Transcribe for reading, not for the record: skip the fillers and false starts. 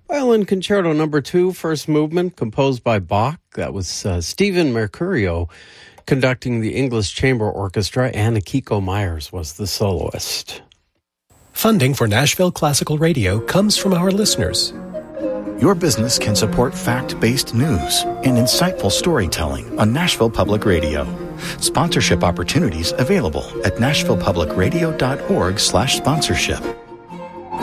Violin Concerto Number 2, first movement, composed by Bach. That was Stephen Mercurio conducting the English Chamber Orchestra, and Akiko Myers was the soloist. Funding for Nashville Classical Radio comes from our listeners. Your business can support fact-based news and insightful storytelling on Nashville Public Radio. Sponsorship opportunities available at nashvillepublicradio.org/sponsorship.